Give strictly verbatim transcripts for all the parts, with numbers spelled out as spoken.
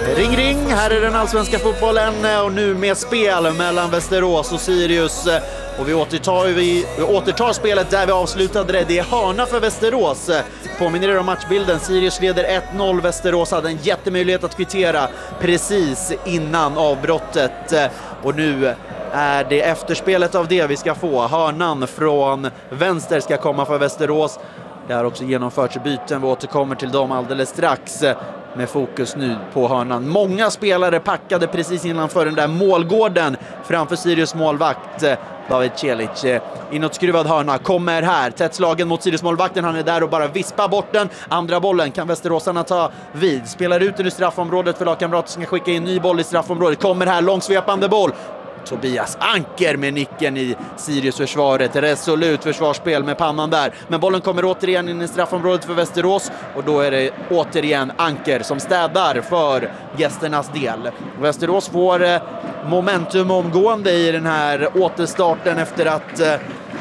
Ring ring, här är den allsvenska fotbollen och nu med spel mellan Västerås och Sirius. Och vi återtar, vi, vi återtar spelet där vi avslutade det. Det är hörna för Västerås. Påminner er om matchbilden. Sirius leder ett noll. Västerås hade en jättemöjlighet att kvittera precis innan avbrottet. Och nu är det efterspelet av det vi ska få. Hörnan från vänster ska komma för Västerås. Det har också genomförts byten. Vi återkommer till dem alldeles strax. Med fokus nu på hörnan. Många spelare packade precis innanför den där målgården framför Sirius målvakt David Celic. Inåtskruvad hörna kommer här. Tätt slagen mot Sirius målvakten. Han är där och bara vispar bort den. Andra bollen kan Västeråsarna ta vid. Spelar ut den i straffområdet för lagkamrater som ska skicka in ny boll i straffområdet. Kommer här långsvepande boll. Tobias Anker med nicken i Sirius-försvaret. Resolut försvarsspel med pannan där. Men bollen kommer återigen in i straffområdet för Västerås. Och då är det återigen Anker som städar för gästernas del. Västerås får eh, momentum omgående i den här återstarten efter att eh,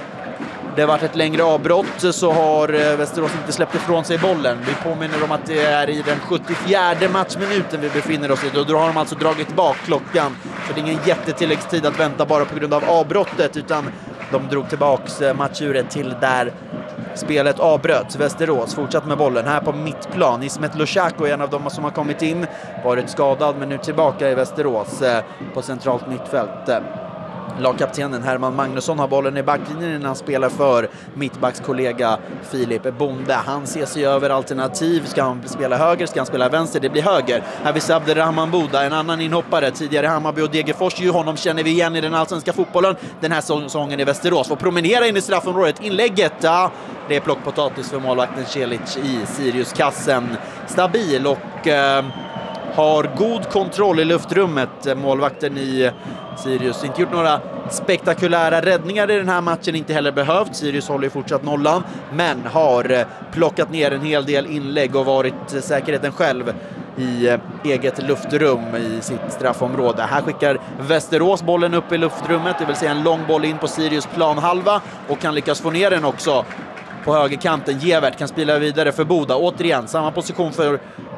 det varit ett längre avbrott, så har eh, Västerås inte släppt ifrån sig bollen. Vi påminner om att det är i den sjuttiofjärde matchminuten vi befinner oss i. Då har de alltså dragit bak klockan. Så det är ingen jättetilläggstid att vänta bara på grund av avbrottet, utan de drog tillbaks matchuret till där spelet avbröts. Västerås fortsatt med bollen här på mittplan. Ismet Lushako är en av dem som har kommit in. Varit skadad men nu tillbaka i Västerås på centralt mittfält. Lagkaptenen Herman Magnusson har bollen i backlinjen när han spelar för mittbackskollega Filip Bonde. Han ser sig över alternativ. Ska han spela höger? Ska han spela vänster? Det blir höger. Här vid Abderrahman Boda, en annan inhoppare. Tidigare Hammarby och Degerfors. Ju honom känner vi igen i den allsvenska fotbollen. Den här säsongen i Västerås. Får promenera in i straffområdet. Inlägget, ja, det är plockpotatis för målvakten Celic i Sirius-kassen. Stabil och eh, har god kontroll i luftrummet. Målvakten i Sirius inte gjort några spektakulära räddningar i den här matchen, inte heller behövt. Sirius håller ju fortsatt nollan, men har plockat ner en hel del inlägg och varit säkerheten själv i eget luftrum i sitt straffområde. Här skickar Västerås bollen upp i luftrummet, det vill säga en lång boll in på Sirius planhalva, och kan lyckas få ner den också på högerkanten. Gevert kan spela vidare för Boda. Återigen, samma position för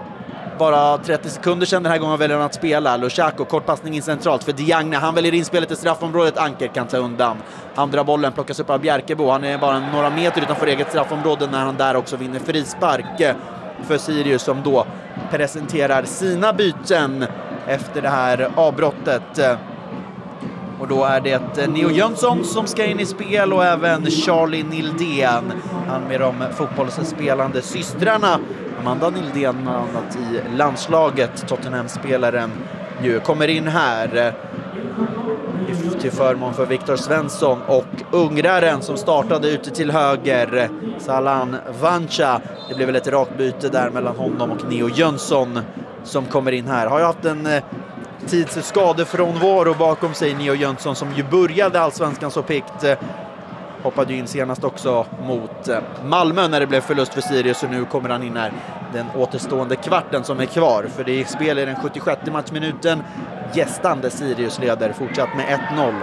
bara trettio sekunder sedan. Den här gången väljer han att spela. Lushako, kortpassning in centralt för Diagne. Han väljer inspelet i straffområdet. Anker kan ta undan. Andra bollen plockas upp av Bjerkebo. Han är bara några meter utanför eget straffområde när han där också vinner frispark för Sirius, som då presenterar sina byten efter det här avbrottet. Och då är det Neo Jönsson som ska in i spel och även Charlie Nildén. Han med de fotbollsspelande systrarna. Amanda Nildén annat i landslaget. Tottenham-spelaren ju kommer in här till förmån för Viktor Svensson, och ungraren som startade ute till höger, Salan Vancha. Det blev väl ett rakt byte där mellan honom och Neo Jönsson som kommer in här. Har jag haft en tidsskadefrånvaro bakom sig, Neo Jönsson, som ju började allsvenskan så pikt. Hoppade ju in senast också mot Malmö när det blev förlust för Sirius, och nu kommer han in här den återstående kvarten som är kvar. För det är spel i den sjuttiosjätte matchminuten. Gästande Sirius leder fortsatt med ett noll.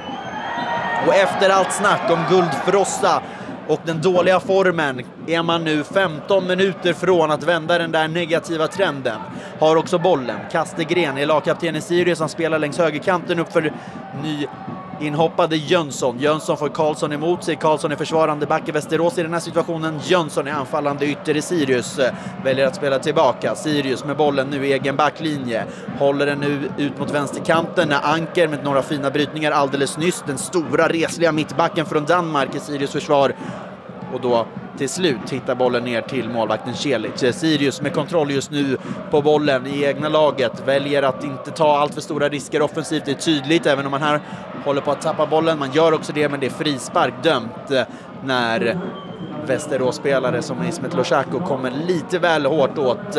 Och efter allt snack om guldfrossa och den dåliga formen är man nu femton minuter från att vända den där negativa trenden. Har också bollen. Kastegren är lagkapten i Sirius. Han spelar längs högerkanten upp för ny inhoppade Jönsson. Jönsson får Karlsson emot sig. Karlsson är försvarande back i Västerås i den här situationen. Jönsson är anfallande ytter i Sirius. Väljer att spela tillbaka. Sirius med bollen nu i egen backlinje. Håller den nu ut mot vänsterkanten när Anker med några fina brytningar alldeles nyss. Den stora resliga mittbacken från Danmark i Sirius försvar. Och då till slut hittar bollen ner till målvakten Celic. Sirius med kontroll just nu på bollen i egna laget. Väljer att inte ta allt för stora risker offensivt. Det är tydligt även om man här håller på att tappa bollen. Man gör också det, men det är frispark dömt när Västerås-spelare som Ismet Lushako kommer lite väl hårt åt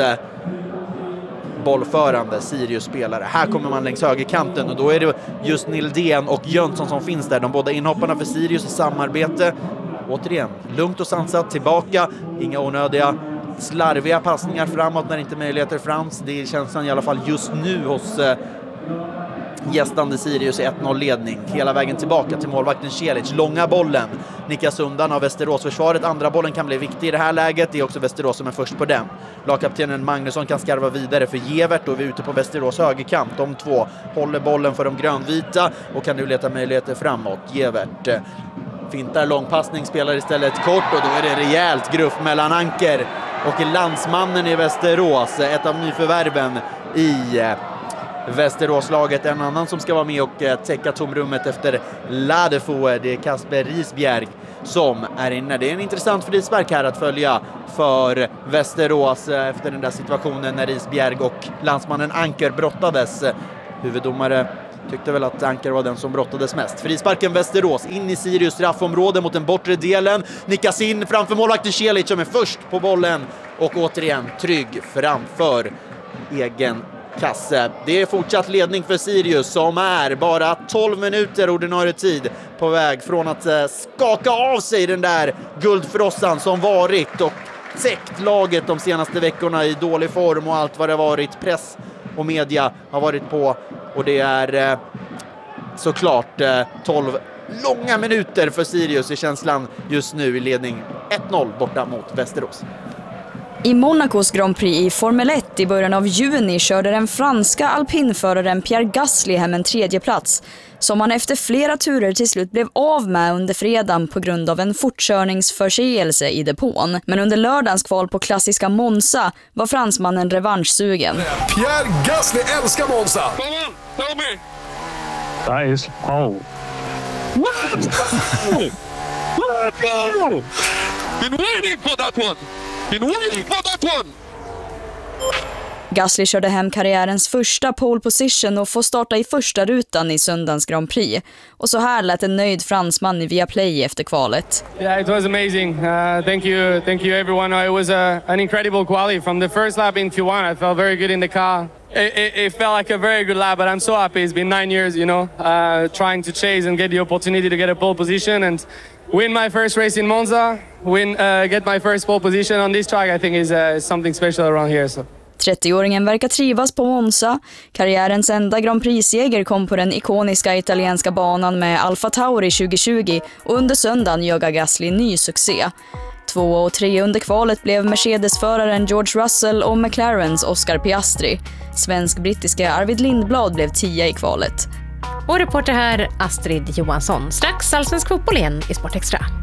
bollförande Sirius-spelare. Här kommer man längs högerkanten och då är det just Nildén och Jönsson som finns där. De båda inhopparna för Sirius i samarbete. Återigen, lugnt och sansat tillbaka. Inga onödiga slarviga passningar framåt när inte möjligheter frams. Det är känslan i alla fall just nu hos eh, gästande Sirius i ett noll-ledning. Hela vägen tillbaka till målvakten Celic. Långa bollen nickas undan av Västerås-försvaret. Andra bollen kan bli viktig i det här läget. Det är också Västerås som är först på den. Lagkaptenen Magnusson kan skarva vidare för Gevert och vi är ute på Västerås högerkant. De två håller bollen för de grönvita och kan nu leta möjligheter framåt. Gevert fintar långpassning, spelar istället kort och då är det rejält gruff mellan Anker och landsmannen i Västerås. Ett av nyförvärven i Västeråslaget. En annan som ska vara med och täcka tomrummet efter Ladefo, det är Kasper Risbjerg som är inne. Det är en intressant frispark här att följa för Västerås efter den där situationen när Risbjerg och landsmannen Anker brottades. Huvuddomare tyckte väl att Anker var den som brottades mest. Frisparken Västerås in i Sirius straffområde mot den bortre delen. Nickas in framför målvakten Celic som är först på bollen och återigen trygg framför egen kasse. Det är fortsatt ledning för Sirius som är bara tolv minuter ordinarie tid på väg från att skaka av sig den där guldfrossan som varit och täckt laget de senaste veckorna i dålig form och allt vad det varit. Press och media har varit på och det är såklart tolv långa minuter för Sirius i känslan just nu i ledning ett noll borta mot Västerås. I Monacos Grand Prix i Formel ett i början av juni körde den franska alpinföraren Pierre Gasly hem en tredje plats som han efter flera turer till slut blev av med under fredagen på grund av en fortkörningsförseelse i depån. Men under lördagens kval på klassiska Monza var fransmannen revanschsugen. Pierre Gasly älskar Monza! Come on, tell me! That is hole. Been waiting for that one! Been waiting for that one! Gasly körde hem karriärens första pole position och får starta i första rutan i söndagens Grand Prix. Och så här lät en nöjd fransman i Viaplay efter kvalet. Yeah, it was amazing. Uh, thank you, thank you everyone. It was a, an incredible quali. From the first lap in Q one, I felt very good in the car. It, it, it felt like a very good lap, but I'm so happy. It's been nine years, you know, uh, trying to chase and get the opportunity to get a pole position and win my first race in Monza, win, uh, get my first pole position on this track. I think is uh, something special around here. So. trettioåringen verkar trivas på Monza. Karriärens enda Grand Prix-seger kom på den ikoniska italienska banan med Alfa Tauri tjugo tjugo och under söndagen jagar Gasly ny succé. Två och tre under kvalet blev Mercedes-föraren George Russell och McLarens Oscar Piastri. Svensk-brittiska Arvid Lindblad blev tia i kvalet. Och reporter här Astrid Johansson. Strax allsvensk fotboll igen i Sport Extra.